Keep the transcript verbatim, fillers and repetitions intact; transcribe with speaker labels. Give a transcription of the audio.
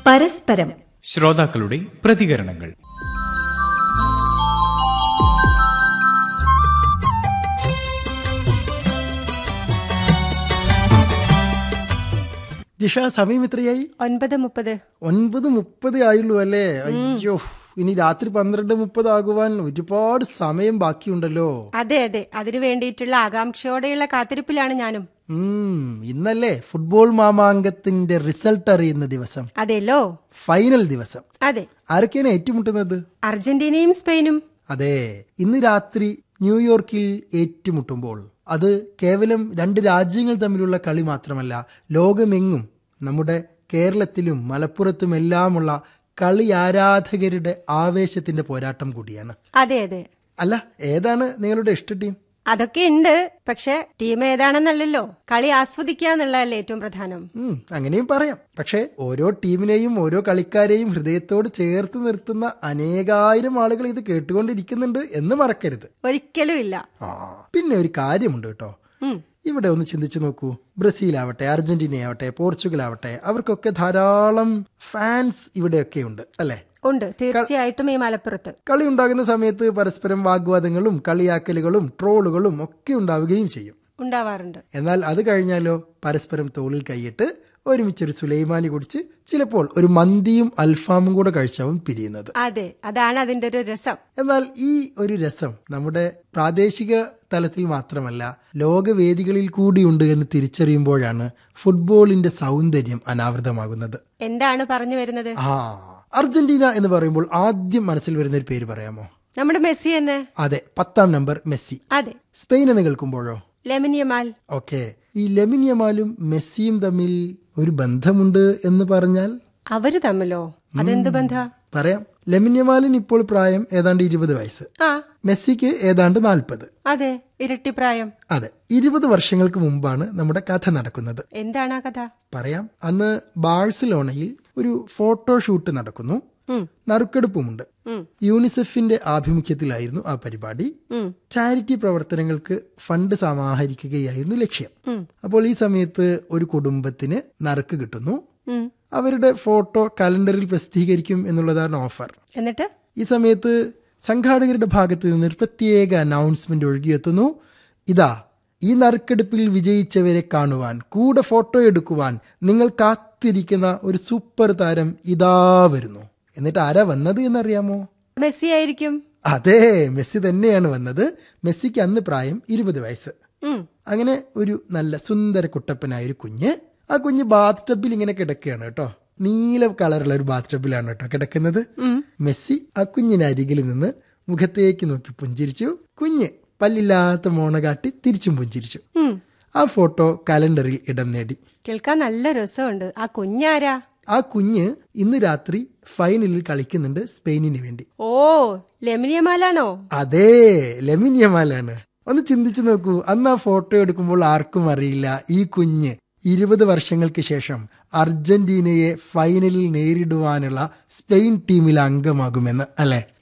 Speaker 1: പരസ്പരം
Speaker 2: ശ്രോതാക്കളുടെ പ്രതികരണങ്ങൾ.
Speaker 3: ജിഷ, സമയം എത്രയായി?
Speaker 4: ഒൻപത് മുപ്പത്.
Speaker 3: ഒൻപത് മുപ്പത് ആയുള്ളൂ അല്ലേ? അയ്യോ, ഇനി രാത്രി പന്ത്രണ്ട് മുപ്പത് ആകുവാൻ ഒരുപാട് സമയം ബാക്കിയുണ്ടല്ലോ.
Speaker 4: അതെ അതെ, അതിനു വേണ്ടിയിട്ടുള്ള ആകാംക്ഷയോടെയുള്ള കാത്തിരിപ്പിലാണ് ഞാനും.
Speaker 3: ഉം ഇന്നല്ലേ ഫുട്ബോൾ മാമാങ്കത്തിന്റെ റിസൾട്ട് അറിയുന്ന ദിവസം?
Speaker 4: അതെല്ലോ,
Speaker 3: ഫൈനൽ ദിവസം.
Speaker 4: അതെ.
Speaker 3: ആരൊക്കെയാണ് ഏറ്റുമുട്ടുന്നത്?
Speaker 4: അർജന്റീനയും സ്പെയിനും.
Speaker 3: അതെ, ഇന്ന് രാത്രി ന്യൂയോർക്കിൽ ഏറ്റുമുട്ടുമ്പോൾ അത് കേവലം രണ്ട് രാജ്യങ്ങൾ തമ്മിലുള്ള കളി മാത്രമല്ല, ലോകമെങ്ങും നമ്മുടെ കേരളത്തിലും മലപ്പുറത്തുമെല്ലാമുള്ള കളി ആരാധകരുടെ ആവേശത്തിന്റെ പോരാട്ടം കൂടിയാണ്.
Speaker 4: അതെ അതെ.
Speaker 3: അല്ല, ഏതാണ് നിങ്ങളുടെ ഇഷ്ട ടീം?
Speaker 4: അതൊക്കെ ഉണ്ട്, പക്ഷെ ടീം ഏതാണെന്നല്ലല്ലോ, കളി ആസ്വദിക്കുക എന്നുള്ളതല്ലേ ഏറ്റവും പ്രധാനം.
Speaker 3: ഉം അങ്ങനെയും പറയാം. പക്ഷെ ഓരോ ടീമിനെയും ഓരോ കളിക്കാരെയും ഹൃദയത്തോട് ചേർത്ത് നിർത്തുന്ന അനേകായിരം ആളുകൾ ഇത് കേട്ടുകൊണ്ടിരിക്കുന്നുണ്ട് എന്ന് മറക്കരുത്.
Speaker 4: ഒരിക്കലും ഇല്ല.
Speaker 3: ആ പിന്നെ ഒരു കാര്യമുണ്ട് കേട്ടോ. ഇവിടെ ഒന്ന് ചിന്തിച്ചു നോക്കൂ. ബ്രസീലാവട്ടെ, അർജന്റീന ആവട്ടെ, പോർച്ചുഗൽ ആവട്ടെ, അവർക്കൊക്കെ ധാരാളം ഫാൻസ് ഇവിടെയൊക്കെ ഉണ്ട് അല്ലെ?
Speaker 4: ഉണ്ട്, തീർച്ചയായിട്ടും. ഈ മലപ്പുറത്ത്
Speaker 3: കളി ഉണ്ടാകുന്ന സമയത്ത് പരസ്പരം വാഗ്വാദങ്ങളും കളിയാക്കലുകളും ട്രോളുകളും ഒക്കെ ഉണ്ടാവുകയും ചെയ്യും.
Speaker 4: ഉണ്ടാവാറുണ്ട്.
Speaker 3: എന്നാൽ അത് കഴിഞ്ഞാലോ പരസ്പരം തോളിൽ കൈയിട്ട് ഒരുമിച്ചൊരു സുലൈമാനി കുടിച്ച് ചിലപ്പോൾ ഒരു മന്തിയും അൽഫാമും കൂടെ കഴിച്ചാവും പിരിയുന്നത്.
Speaker 4: അതെ, അതാണ് അതിന്റെ ഒരു രസം.
Speaker 3: എന്നാൽ ഈ ഒരു രസം നമ്മുടെ പ്രാദേശിക തലത്തിൽ മാത്രമല്ല, ലോകവേദികളിൽ കൂടിയുണ്ട് എന്ന് തിരിച്ചറിയുമ്പോഴാണ് ഫുട്ബോളിന്റെ സൗന്ദര്യം അനാവൃതമാകുന്നത്.
Speaker 4: എന്താണ് പറഞ്ഞു വരുന്നത്?
Speaker 3: ആ അർജന്റീന എന്ന് പറയുമ്പോൾ ആദ്യം മനസ്സിൽ വരുന്ന ഒരു പേര് പറയാമോ?
Speaker 4: നമ്മുടെ മെസ്സി തന്നെ.
Speaker 3: അതെ, പത്താം നമ്പർ മെസ്സി.
Speaker 4: അതെ.
Speaker 3: സ്പെയിൻ എന്ന് കേൾക്കുമ്പോഴോ?
Speaker 4: ലെമിൻ യമാൽ.
Speaker 3: ഓക്കെ, ഈ ലെമിൻ യമാലും മെസ്സിയും തമ്മിൽ ഒരു ബന്ധമുണ്ട് എന്ന് പറഞ്ഞാൽ?
Speaker 4: അവര് തമ്മിലോ? അതെന്ത് ബന്ധ?
Speaker 3: പറയാം. ലെമിൻ യമാലിന് ഇപ്പോൾ പ്രായം ഏതാണ്ട് ഇരുപത് വയസ്സ്.
Speaker 4: ആ
Speaker 3: മെസ്സിക്ക് ഏതാണ്ട് നാൽപ്പത്.
Speaker 4: അതെ, ഇരട്ടി പ്രായം.
Speaker 3: അതെ, ഇരുപത് വർഷങ്ങൾക്ക് മുമ്പാണ് നമ്മുടെ കഥ നടക്കുന്നത്.
Speaker 4: എന്താണ് ആ കഥ? പറയാം.
Speaker 3: അന്ന് ബാഴ്സലോണയിൽ ഒരു ഫോട്ടോഷൂട്ട് നടക്കുന്നു. നറുക്കെടുപ്പുമുണ്ട്. യൂണിസെഫിന്റെ ആഭിമുഖ്യത്തിലായിരുന്നു ആ പരിപാടി. ചാരിറ്റി പ്രവർത്തനങ്ങൾക്ക് ഫണ്ട് സമാഹരിക്കുകയായിരുന്നു ലക്ഷ്യം. അപ്പോൾ ഈ സമയത്ത് ഒരു കുടുംബത്തിന് നറുക്ക് കിട്ടുന്നു. അവരുടെ ഫോട്ടോ കലണ്ടറിൽ പ്രസിദ്ധീകരിക്കും എന്നുള്ളതാണ് ഓഫർ.
Speaker 4: എന്നിട്ട്
Speaker 3: ഈ സമയത്ത് സംഘാടകരുടെ ഭാഗത്ത് നിന്ന് ഒരു പ്രത്യേക അനൗൺസ്മെന്റ് ഒഴുകിയെത്തുന്നു. ഇതാ, ഈ നറുക്കെടുപ്പിൽ വിജയിച്ചവരെ കാണുവാൻ, കൂടെ ഫോട്ടോ എടുക്കുവാൻ നിങ്ങൾ കാത്തിരിക്കുന്ന ഒരു സൂപ്പർ താരം ഇതാ വരുന്നു. എന്നിട്ട് ആരാ വന്നത് എന്നറിയാമോ?
Speaker 4: മെസ്സി ആയിരിക്കും.
Speaker 3: അതെ, മെസ്സി തന്നെയാണ് വന്നത്. മെസ്സിക്ക് അന്ന് പ്രായം ഇരുപത് വയസ്സ്. അങ്ങനെ ഒരു നല്ല സുന്ദര കുട്ടപ്പനായ ഒരു കുഞ്ഞ്, ആ കുഞ്ഞ് ബാത്ത് ടബിൽ ഇങ്ങനെ കിടക്കുകയാണ് കേട്ടോ. നീല കളറുള്ള ഒരു ബാത്ത് ടബിലാണ് കേട്ടോ കിടക്കുന്നത്. മെസ്സി ആ കുഞ്ഞിന് അരികിൽ നിന്ന് മുഖത്തേക്ക് നോക്കി പുഞ്ചിരിച്ചു. കുഞ്ഞ് പല്ലില്ലാത്ത മോണ കാട്ടി തിരിച്ചും പുഞ്ചിരിച്ചു. ആ ഫോട്ടോ കലണ്ടറിൽ ഇടം നേടി.
Speaker 4: കേൾക്കാൻ നല്ല രസമുണ്ട്. ആ കുഞ്ഞാരാ?
Speaker 3: ആ കുഞ്ഞ് ഇന്ന് രാത്രി ഫൈനലിൽ കളിക്കുന്നുണ്ട് സ്പെയിനിന് വേണ്ടി.
Speaker 4: ഓ, ലെമിൻ യമാലാണോ?
Speaker 3: അതെ, ലെമിൻ യമാലാണ്. ഒന്ന് ചിന്തിച്ചു നോക്കൂ, അന്ന് ആ ഫോട്ടോ എടുക്കുമ്പോൾ ആർക്കും അറിയില്ല ഈ കുഞ്ഞ് ഇരുപത് വർഷങ്ങൾക്ക് ശേഷം അർജന്റീനയെ ഫൈനലിൽ നേരിടുവാനുള്ള സ്പെയിൻ ടീമിൽ അംഗമാകുമെന്ന്, അല്ലെ?